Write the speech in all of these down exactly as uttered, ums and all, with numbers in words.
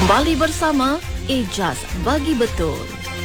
Kembali bersama Ijaz Bagi Betul.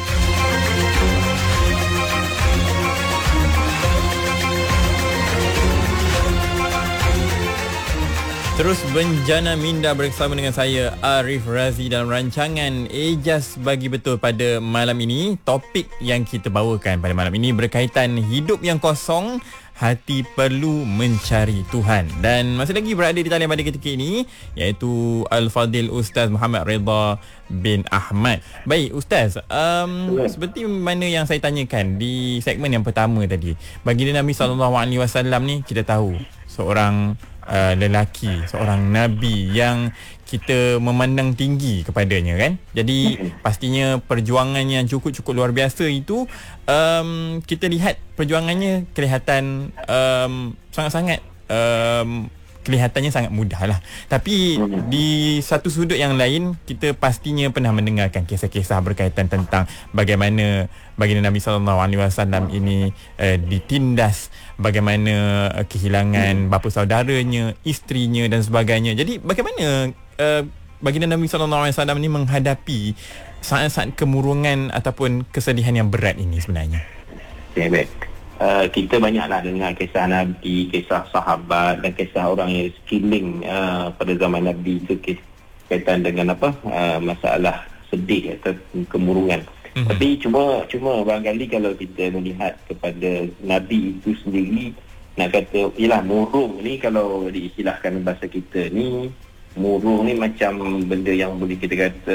Terus Benjana Minda bersama dengan saya Arif Razi dalam rancangan Ijaz Bagi Betul pada malam ini. Topik yang kita bawakan pada malam ini berkaitan hidup yang kosong, hati perlu mencari Tuhan. Dan masih lagi berada di talian pada ketika ini iaitu Al-Fadil Ustaz Muhammad Redha bin Ahmad. Baik Ustaz, um, seperti mana yang saya tanyakan di segmen yang pertama tadi, baginda Nabi sallallahu alaihi wasallam ni kita tahu seorang Uh, lelaki, seorang Nabi yang kita memandang tinggi kepadanya kan. Jadi pastinya perjuangan yang cukup-cukup luar biasa itu, um, kita lihat perjuangannya kelihatan um, sangat-sangat um, kelihatannya sangat mudah lah. Tapi di satu sudut yang lain, kita pastinya pernah mendengarkan kisah-kisah berkaitan tentang bagaimana baginda Nabi sallallahu alaihi wasallam ini uh, ditindas, bagaimana uh, kehilangan bapa saudaranya, isterinya dan sebagainya. Jadi bagaimana uh, baginda Nabi sallallahu alaihi wasallam ini menghadapi saat-saat kemurungan ataupun kesedihan yang berat ini sebenarnya? Okay, baik. Uh, kita banyaklah dengar kisah Nabi, kisah sahabat dan kisah orang yang sekeliling uh, pada zaman Nabi itu kaitan dengan apa uh, masalah sedih atau kemurungan. Mm-hmm. Tapi cuma cuma barangkali kalau kita melihat kepada Nabi itu sendiri, nak kata ialah murung ni, kalau diistilahkan bahasa kita ni, murung ni macam benda yang boleh kita kata,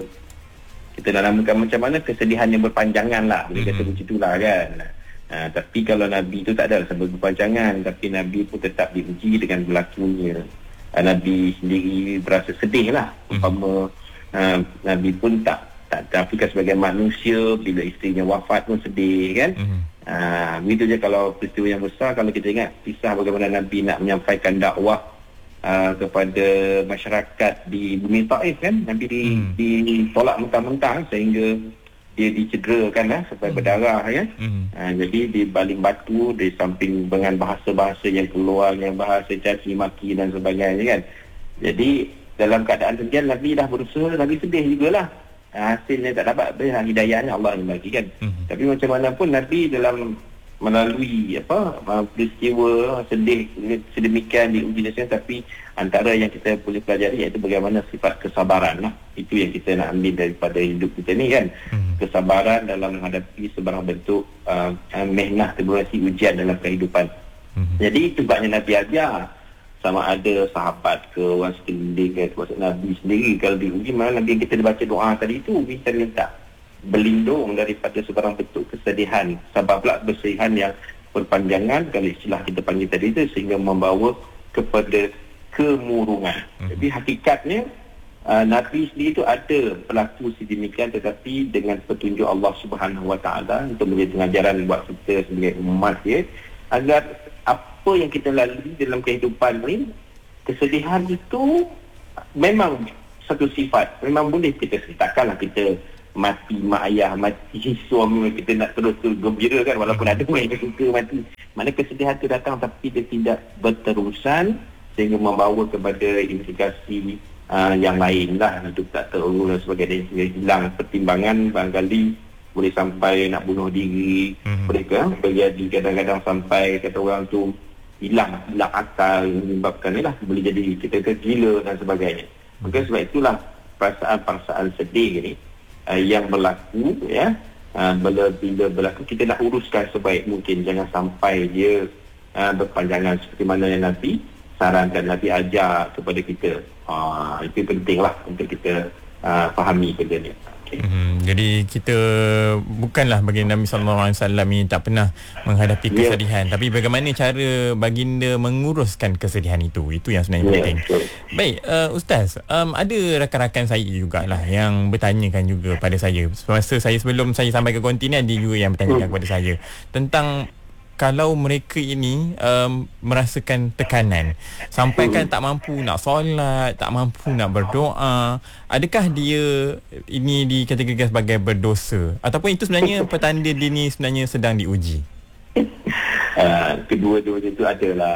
kita nak namakan macam mana, kesedihan yang berpanjangan lah, boleh mm-hmm. kata macam itulah kan. Ha, tapi kalau Nabi itu tak ada sebab berpanjangan, tapi Nabi pun tetap diuji dengan berlakunya. Ha, Nabi sendiri berasa sedih lah. Umpama ha, Nabi pun tak tak tapi kan sebagai manusia, bila isterinya wafat pun sedih kan. Ha, begitu je kalau peristiwa yang besar. Kalau kita ingat kisah bagaimana Nabi nak menyampaikan dakwah uh, kepada masyarakat di bumi Taif kan, Nabi di, mm. ditolak mentah-mentah sehingga dia dicederakan lah, sampai mm. berdarah ya. Mm. Ha, jadi di baling batu, di samping dengan bahasa-bahasa yang keluar, yang bahasa caci maki dan sebagainya kan. Jadi dalam keadaan demikian Nabi dah berusaha, Nabi sedih jugalah. Ha, hasilnya tak dapat, hidayahnya Allah yang bagi kan. Mm. Tapi macam mana pun Nabi dalam melalui apa peristiwa sedih sedemikian diuji dan, tapi antara yang kita boleh pelajari iaitu bagaimana sifat kesabaran lah. Itu yang kita nak ambil daripada hidup kita ni kan. Hmm. Kesabaran dalam menghadapi sebarang bentuk uh, mehnah, tribulasi, ujian dalam kehidupan. Hmm. Jadi tugasnya Nabi ajar, sama ada sahabat ke orang sekeliling ke termasuk Nabi sendiri, kalau diuji mana Nabi kita baca doa tadi tu, kita minta berlindung daripada sebarang bentuk kesedihan, sebablah kesedihan yang berpanjangan, kalau istilah kita panggil tadi itu, sehingga membawa kepada kemurungan. Hmm. Jadi hakikatnya uh, Nabi sendiri itu ada berlaku sedemikian, tetapi dengan petunjuk Allah Subhanahu Wa Taala untuk menjadi pengajaran buat kita sebagai umat dia, agar apa yang kita lalui dalam kehidupan ini, kesedihan itu memang satu sifat, memang boleh kita ceritakanlah, kita mati mak ayah, mati suami, kita nak terus tu gembira kan, walaupun ada pun yang suka mati. Mana kesedihan tu datang tapi dia tidak berterusan sehingga membawa kepada implikasi uh, yang lain lah, hidup tak terurus dan sebagainya, sehingga hilang pertimbangan, barangkali boleh sampai nak bunuh diri. Mm-hmm. Mereka terjadi kadang-kadang sampai kata orang tu hilang hilang akal, menyebabkan ni lah boleh jadi kita tergila dan sebagainya. Maka sebab itulah perasaan-perasaan sedih ni Uh, yang berlaku ya, uh, bila, bila berlaku kita nak uruskan sebaik mungkin, jangan sampai dia uh, berpanjangan seperti mana yang Nabi sarankan, Nabi ajar kepada kita. Uh, itu pentinglah untuk kita uh, fahami benda ni. Okay. Hmm, jadi kita bukanlah baginda Nabi sallallahu alaihi wasallam ini tak pernah menghadapi kesedihan, yeah. tapi bagaimana cara baginda menguruskan kesedihan itu, itu yang sebenarnya yeah, penting. Sure. Baik, uh, Ustaz, um, ada rakan-rakan saya jugalah yang bertanyakan juga pada saya. Semasa saya sebelum saya sampai ke kontinen, ada juga yang bertanyakan hmm. kepada saya tentang kalau mereka ini um, merasakan tekanan sampai kan tak mampu nak solat, tak mampu nak berdoa, adakah dia ini dikategorikan sebagai berdosa, ataupun itu sebenarnya petanda dia ni sebenarnya sedang diuji? Uh, kedua-duanya itu adalah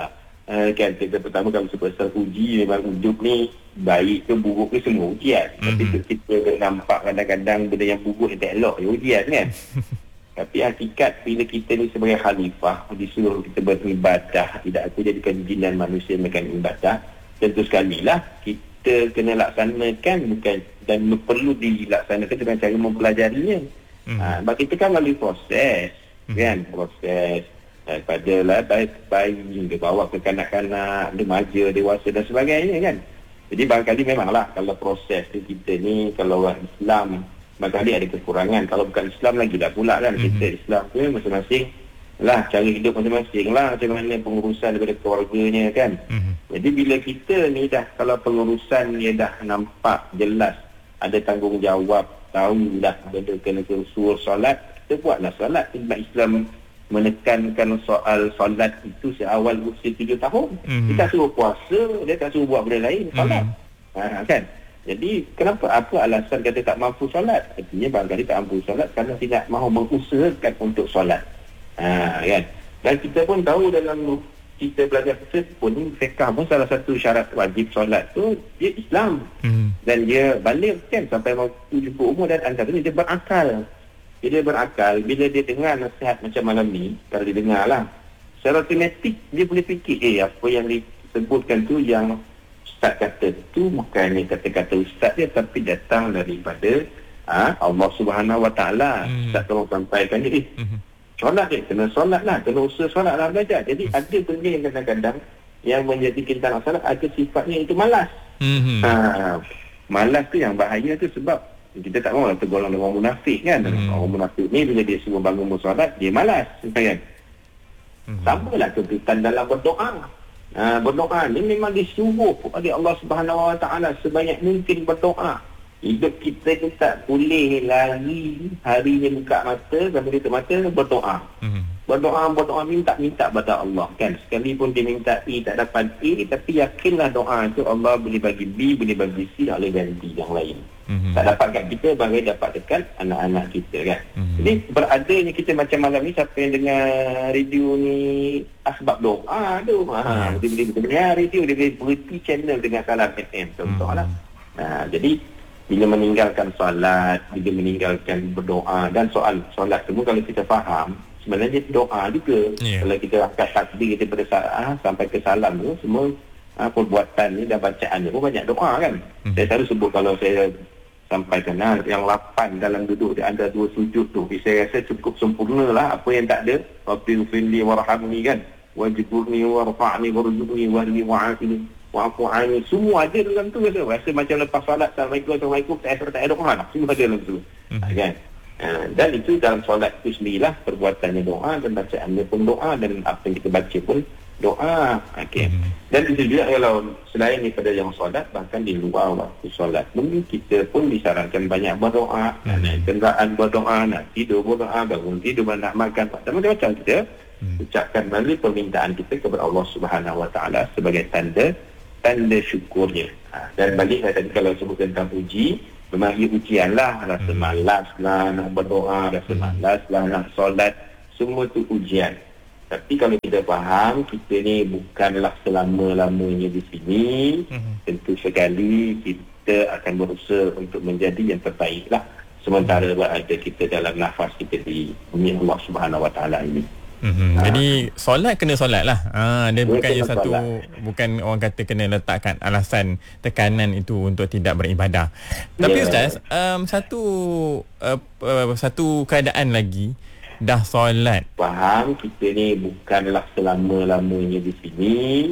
uh, kan kita pertama kalau sebesar uji memang hidup ni baik ke buruk ke semua ujian. Mm-hmm. Tapi kita nampak kadang-kadang benda yang buruk yang tak elok ya ujian kan. Tapi hakikat bila kita ni sebagai khalifah disuruh kita beribadah, tidak aku jadikan jin dan manusia melakukan ibadah, tentu sekali lah kita kena laksanakan bukan dan perlu dilaksanakan dengan cara mempelajarinya. Mm-hmm. Ha, bagi kita kan melalui proses, mm-hmm. kan proses daripada lah bayi, bayi dia bawa ke kanak-kanak, remaja, dewasa dan sebagainya kan. Jadi barangkali memanglah kalau proses tu kita ni kalau orang Islam barangkali ada kekurangan. Kalau bukan Islam lagi dah pula kan. Mm-hmm. Kita Islam tu masing-masing lah cara hidup masing-masing lah macam mana pengurusan daripada keluarganya kan. Mm-hmm. Jadi bila kita ni dah kalau pengurusan dia dah nampak jelas ada tanggungjawab, tahu dah benda kena usul solat, kita buatlah solat. Sebab Islam menekankan soal solat itu seawal usia tujuh tahun. Mm-hmm. Dia tak suruh puasa, dia tak suruh buat benda lain, solat. Mm-hmm. Ha, kan? Jadi kenapa, apa alasan kata tak mampu solat? Artinya barangkali tak mampu solat kerana tidak mahu mengusahakan untuk solat. Ha, kan? Dan kita pun tahu dalam kita belajar fiqh pun, fiqh pun salah satu syarat wajib solat tu dia Islam. Mm-hmm. Dan dia balik kan sampai tujuh puluh umur dan antaranya dia berakal. Bila dia berakal, bila dia dengar nasihat macam malam ni, kalau dia dengar lah, secara otomatik dia boleh fikir, eh apa yang disebutkan tu yang Ustaz kata tu bukannya kata-kata Ustaz dia, tapi datang daripada ha, Allah Subhanahu Wa Taala. Hmm. Ustaz tolong sampaikan ni, eh, hmm. solat dia, kena solat lah, kena usaha solat lah belajar. Jadi hmm. ada benda yang kadang-kadang yang menjadi kita nak solat, ada sifatnya itu malas. Hmm. Ha, malas tu yang bahaya tu sebab kita tak mahu lah tergolong dengan orang munafik kan. Hmm. Orang munafik ni bila dia suruh bangun bersolat, dia malas kan. Hmm. Sama lah tuntutan dalam berdoa. Ha, berdoa ni memang disuruh oleh Allah Subhanahu Wa Taala sebanyak mungkin berdoa. Hidup kita ni tak boleh lari harinya buka mata sampai tutup mata berdoa. Hmm. Berdoa, berdoa minta-minta pada Allah kan. Sekalipun dia minta A tak dapat A, tapi yakinlah doa itu Allah boleh bagi B, boleh bagi C, boleh ganti yang lain. Mm-hmm. Tak dapat kat kita, bagai dapat dekat anak-anak kita kan. Mm-hmm. Jadi beradanya kita macam malam ni, siapa yang dengar radio ni asbab doa tu. Ha, dia boleh dengar radio, dia boleh berhenti channel dengan Salam F M contohlah. Mm-hmm. Ha, jadi bila meninggalkan solat, bila meninggalkan berdoa dan soal solat semua kalau kita faham, sebenarnya doa juga. Yeah. Kalau kita angkat takbir daripada saat sampai ke salam tu semua ha, perbuatan ni dan bacaan ni pun banyak doa kan. Mm-hmm. Saya selalu sebut kalau saya sampaikan ha, yang lapan dalam duduk di antara dua sujud tu, saya rasa cukup sempurna lah. Apa yang tak ada, Rabbil firli warhamni kan, wajburni warfa'ni warzuqni wahdi wa'afini wa'afu ani, semua ada dalam tu rasa. Rasa macam lepas salat Assalamualaikum Assalamualaikum tak ada tak ada doa lah, semua ada dalam tu. Mm-hmm. Ha, kan. Uh, dan itu dalam solat itu sendirilah perbuatannya doa dan bacaannya pun doa dan apa yang kita baca pun doa. Okay. Mm-hmm. Dan itu juga kalau selain daripada yang solat, bahkan di luar waktu solat mungkin kita pun disarankan banyak berdoa. Mm-hmm. Naik kenderaan berdoa, nak tidur berdoa, bangun tidur nak makan, macam-macam kita mm-hmm. ucapkan melalui permintaan kita kepada Allah Subhanahu Wa Taala sebagai tanda tanda syukurnya. Ha, dan balik saya tadi kalau sebut tentang uji, memang ia ujian lah, rasa hmm. malas lah nak berdoa, rasa hmm. malas lah nak solat, semua tu ujian. Tapi kalau kita faham kita ni bukanlah selama-lamanya di sini, hmm. tentu sekali kita akan berusaha untuk menjadi yang terbaik lah sementara berada kita dalam nafas kita di bumi Allah Subhanahu Wa Taala ini. Mm-hmm. Ha. Jadi solat kena solat lah. Ha, dia bukannya satu solat. Bukan orang kata kena letakkan alasan tekanan itu untuk tidak beribadah. Tapi yeah. Ustaz, um, satu uh, uh, satu keadaan lagi dah solat. Faham kita ni bukanlah selama-lamanya di sini,